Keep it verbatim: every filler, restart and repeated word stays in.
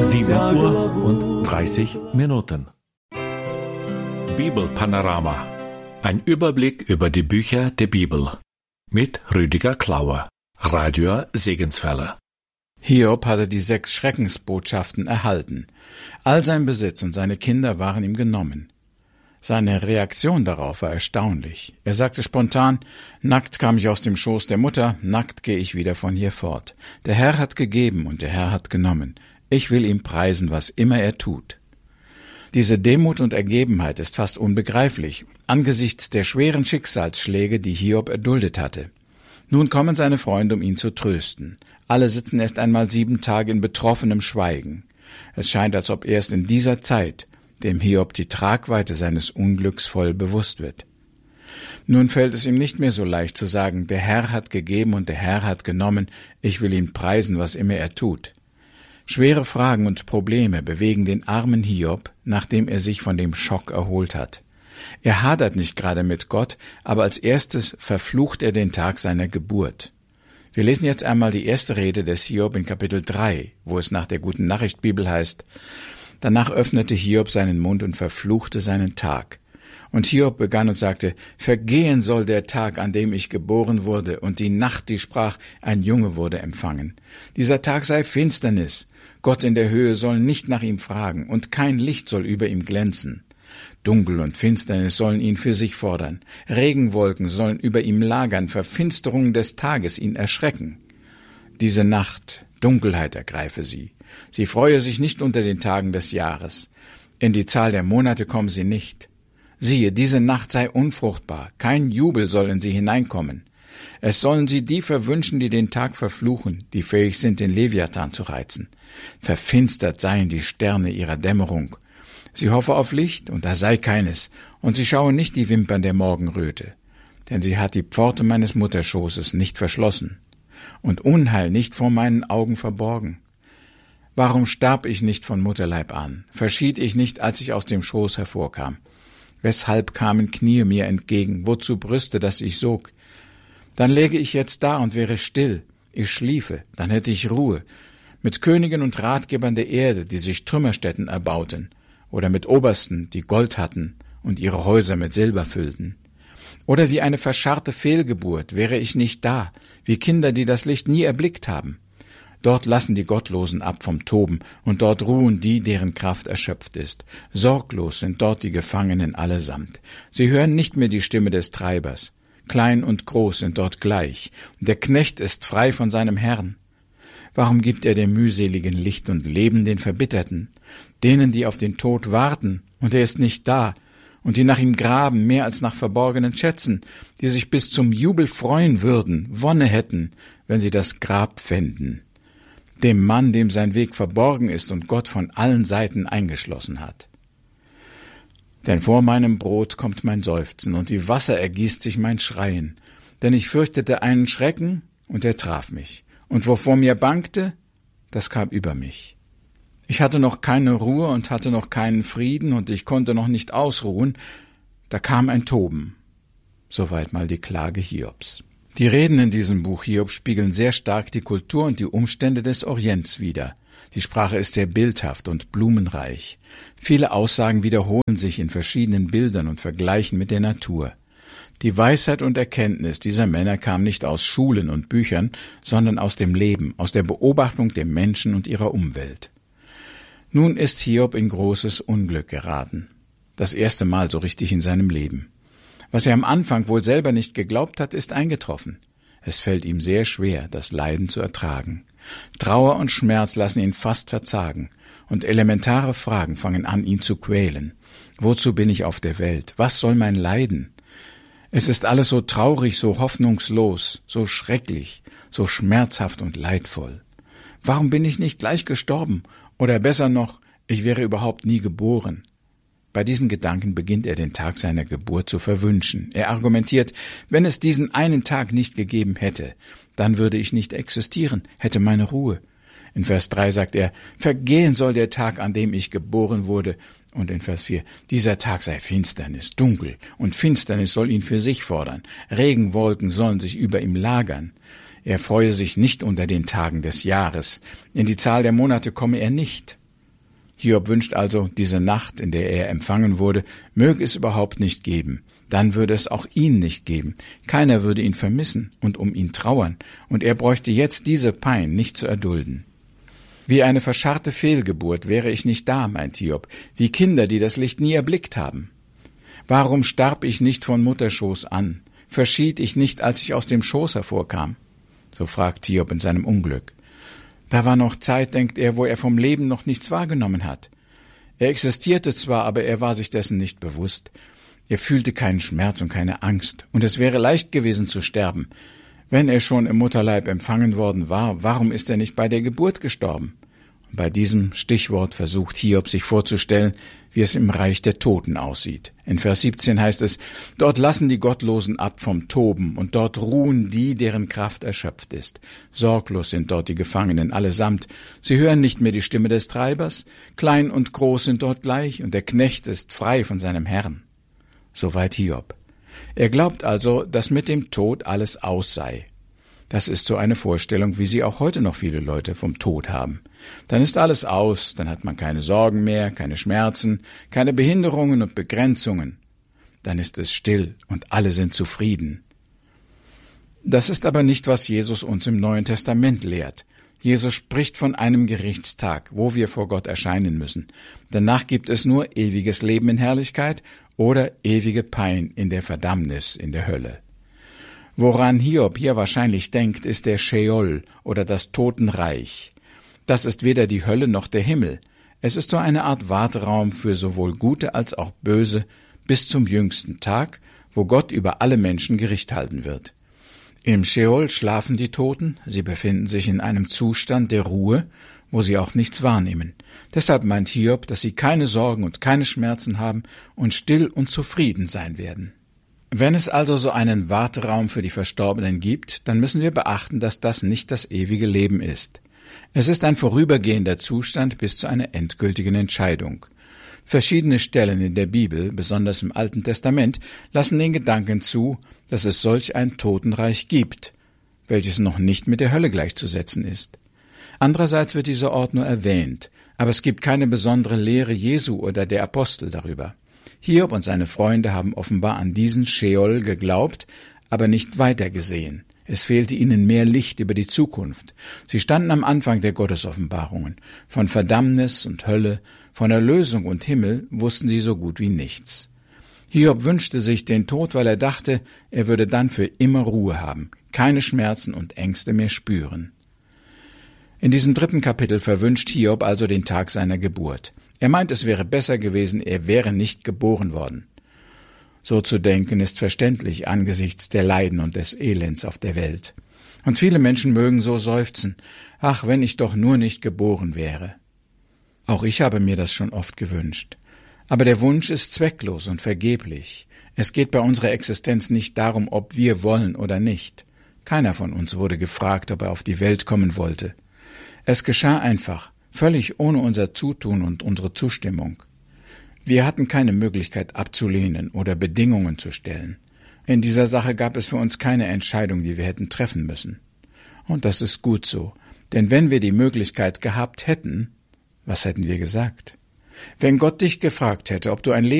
sieben Uhr und dreißig Minuten. Bibelpanorama. Ein Überblick über die Bücher der Bibel. Mit Rüdiger Klauer, Radio Segenswelle. Hiob hatte die sechs Schreckensbotschaften erhalten. All sein Besitz und seine Kinder waren ihm genommen. Seine Reaktion darauf war erstaunlich. Er sagte spontan: Nackt kam ich aus dem Schoß der Mutter, nackt gehe ich wieder von hier fort. Der Herr hat gegeben und der Herr hat genommen. Ich will ihm preisen, was immer er tut. Diese Demut und Ergebenheit ist fast unbegreiflich, angesichts der schweren Schicksalsschläge, die Hiob erduldet hatte. Nun kommen seine Freunde, um ihn zu trösten. Alle sitzen erst einmal sieben Tage in betroffenem Schweigen. Es scheint, als ob erst in dieser Zeit dem Hiob die Tragweite seines Unglücks voll bewusst wird. Nun fällt es ihm nicht mehr so leicht zu sagen, der Herr hat gegeben und der Herr hat genommen, ich will ihn preisen, was immer er tut. Schwere Fragen und Probleme bewegen den armen Hiob, nachdem er sich von dem Schock erholt hat. Er hadert nicht gerade mit Gott, aber als erstes verflucht er den Tag seiner Geburt. Wir lesen jetzt einmal die erste Rede des Hiob in Kapitel drei, wo es nach der Guten Nachricht Bibel heißt: Danach öffnete Hiob seinen Mund und verfluchte seinen Tag. Und Hiob begann und sagte: Vergehen soll der Tag, an dem ich geboren wurde, und die Nacht, die sprach, ein Junge wurde empfangen. Dieser Tag sei Finsternis. Gott in der Höhe soll nicht nach ihm fragen, und kein Licht soll über ihm glänzen. Dunkel und Finsternis sollen ihn für sich fordern. Regenwolken sollen über ihm lagern, Verfinsterungen des Tages ihn erschrecken. Diese Nacht, Dunkelheit ergreife sie. Sie freue sich nicht unter den Tagen des Jahres. In die Zahl der Monate kommen sie nicht. Siehe, diese Nacht sei unfruchtbar, kein Jubel soll in sie hineinkommen. Es sollen sie die verwünschen, die den Tag verfluchen, die fähig sind, den Leviathan zu reizen. Verfinstert seien die Sterne ihrer Dämmerung. Sie hoffe auf Licht, und da sei keines, und sie schaue nicht die Wimpern der Morgenröte. Denn sie hat die Pforte meines Mutterschoßes nicht verschlossen, und Unheil nicht vor meinen Augen verborgen. Warum starb ich nicht von Mutterleib an? Verschied ich nicht, als ich aus dem Schoß hervorkam? Weshalb kamen Knie mir entgegen? Wozu Brüste, dass ich sog? Dann läge ich jetzt da und wäre still. Ich schliefe, dann hätte ich Ruhe. Mit Königen und Ratgebern der Erde, die sich Trümmerstätten erbauten. Oder mit Obersten, die Gold hatten und ihre Häuser mit Silber füllten. Oder wie eine verscharrte Fehlgeburt wäre ich nicht da, wie Kinder, die das Licht nie erblickt haben. Dort lassen die Gottlosen ab vom Toben, und dort ruhen die, deren Kraft erschöpft ist. Sorglos sind dort die Gefangenen allesamt. Sie hören nicht mehr die Stimme des Treibers. Klein und groß sind dort gleich, und der Knecht ist frei von seinem Herrn. Warum gibt er dem mühseligen Licht und Leben den Verbitterten, denen, die auf den Tod warten, und er ist nicht da, und die nach ihm graben mehr als nach verborgenen Schätzen, die sich bis zum Jubel freuen würden, Wonne hätten, wenn sie das Grab fänden? Dem Mann, dem sein Weg verborgen ist und Gott von allen Seiten eingeschlossen hat. Denn vor meinem Brot kommt mein Seufzen, und wie Wasser ergießt sich mein Schreien. Denn ich fürchtete einen Schrecken, und er traf mich. Und wovor mir bangte, das kam über mich. Ich hatte noch keine Ruhe und hatte noch keinen Frieden, und ich konnte noch nicht ausruhen. Da kam ein Toben. Soweit mal die Klage Hiobs. Die Reden in diesem Buch Hiob spiegeln sehr stark die Kultur und die Umstände des Orients wider. Die Sprache ist sehr bildhaft und blumenreich. Viele Aussagen wiederholen sich in verschiedenen Bildern und Vergleichen mit der Natur. Die Weisheit und Erkenntnis dieser Männer kam nicht aus Schulen und Büchern, sondern aus dem Leben, aus der Beobachtung der Menschen und ihrer Umwelt. Nun ist Hiob in großes Unglück geraten. Das erste Mal so richtig in seinem Leben. Was er am Anfang wohl selber nicht geglaubt hat, ist eingetroffen. Es fällt ihm sehr schwer, das Leiden zu ertragen. Trauer und Schmerz lassen ihn fast verzagen, und elementare Fragen fangen an, ihn zu quälen. Wozu bin ich auf der Welt? Was soll mein Leiden? Es ist alles so traurig, so hoffnungslos, so schrecklich, so schmerzhaft und leidvoll. Warum bin ich nicht gleich gestorben? Oder besser noch, ich wäre überhaupt nie geboren. Bei diesen Gedanken beginnt er den Tag seiner Geburt zu verwünschen. Er argumentiert, wenn es diesen einen Tag nicht gegeben hätte, dann würde ich nicht existieren, hätte meine Ruhe. In Vers drei sagt er, vergehen soll der Tag, an dem ich geboren wurde. Und in Vers vier, dieser Tag sei Finsternis, dunkel, und Finsternis soll ihn für sich fordern. Regenwolken sollen sich über ihm lagern. Er freue sich nicht unter den Tagen des Jahres. In die Zahl der Monate komme er nicht. Hiob wünscht also, diese Nacht, in der er empfangen wurde, möge es überhaupt nicht geben. Dann würde es auch ihn nicht geben. Keiner würde ihn vermissen und um ihn trauern, und er bräuchte jetzt diese Pein nicht zu erdulden. Wie eine verscharrte Fehlgeburt wäre ich nicht da, meint Hiob, wie Kinder, die das Licht nie erblickt haben. Warum starb ich nicht von Mutterschoß an? Verschied ich nicht, als ich aus dem Schoß hervorkam? So fragt Hiob in seinem Unglück. Da war noch Zeit, denkt er, wo er vom Leben noch nichts wahrgenommen hat. Er existierte zwar, aber er war sich dessen nicht bewusst. Er fühlte keinen Schmerz und keine Angst, und es wäre leicht gewesen zu sterben. Wenn er schon im Mutterleib empfangen worden war, warum ist er nicht bei der Geburt gestorben? Und bei diesem Stichwort versucht Hiob sich vorzustellen, wie es im Reich der Toten aussieht. In Vers siebzehn heißt es, dort lassen die Gottlosen ab vom Toben, und dort ruhen die, deren Kraft erschöpft ist. Sorglos sind dort die Gefangenen allesamt. Sie hören nicht mehr die Stimme des Treibers. Klein und groß sind dort gleich, und der Knecht ist frei von seinem Herrn. Soweit Hiob. Er glaubt also, dass mit dem Tod alles aus sei. Das ist so eine Vorstellung, wie sie auch heute noch viele Leute vom Tod haben. Dann ist alles aus, dann hat man keine Sorgen mehr, keine Schmerzen, keine Behinderungen und Begrenzungen. Dann ist es still und alle sind zufrieden. Das ist aber nicht, was Jesus uns im Neuen Testament lehrt. Jesus spricht von einem Gerichtstag, wo wir vor Gott erscheinen müssen. Danach gibt es nur ewiges Leben in Herrlichkeit oder ewige Pein in der Verdammnis, in der Hölle. Woran Hiob hier wahrscheinlich denkt, ist der Scheol oder das Totenreich. Das ist weder die Hölle noch der Himmel. Es ist so eine Art Warteraum für sowohl Gute als auch Böse bis zum jüngsten Tag, wo Gott über alle Menschen Gericht halten wird. Im Scheol schlafen die Toten, sie befinden sich in einem Zustand der Ruhe, wo sie auch nichts wahrnehmen. Deshalb meint Hiob, dass sie keine Sorgen und keine Schmerzen haben und still und zufrieden sein werden. Wenn es also so einen Warteraum für die Verstorbenen gibt, dann müssen wir beachten, dass das nicht das ewige Leben ist. Es ist ein vorübergehender Zustand bis zu einer endgültigen Entscheidung. Verschiedene Stellen in der Bibel, besonders im Alten Testament, lassen den Gedanken zu, dass es solch ein Totenreich gibt, welches noch nicht mit der Hölle gleichzusetzen ist. Andererseits wird dieser Ort nur erwähnt, aber es gibt keine besondere Lehre Jesu oder der Apostel darüber. Hiob und seine Freunde haben offenbar an diesen Scheol geglaubt, aber nicht weitergesehen. Es fehlte ihnen mehr Licht über die Zukunft. Sie standen am Anfang der Gottesoffenbarungen. Von Verdammnis und Hölle, von Erlösung und Himmel wussten sie so gut wie nichts. Hiob wünschte sich den Tod, weil er dachte, er würde dann für immer Ruhe haben, keine Schmerzen und Ängste mehr spüren. In diesem dritten Kapitel verwünscht Hiob also den Tag seiner Geburt. Er meint, es wäre besser gewesen, er wäre nicht geboren worden. So zu denken ist verständlich angesichts der Leiden und des Elends auf der Welt. Und viele Menschen mögen so seufzen, ach, wenn ich doch nur nicht geboren wäre. Auch ich habe mir das schon oft gewünscht. Aber der Wunsch ist zwecklos und vergeblich. Es geht bei unserer Existenz nicht darum, ob wir wollen oder nicht. Keiner von uns wurde gefragt, ob er auf die Welt kommen wollte. Es geschah einfach, völlig ohne unser Zutun und unsere Zustimmung. Wir hatten keine Möglichkeit abzulehnen oder Bedingungen zu stellen. In dieser Sache gab es für uns keine Entscheidung, die wir hätten treffen müssen. Und das ist gut so, denn wenn wir die Möglichkeit gehabt hätten, was hätten wir gesagt? Wenn Gott dich gefragt hätte, ob du ein Leben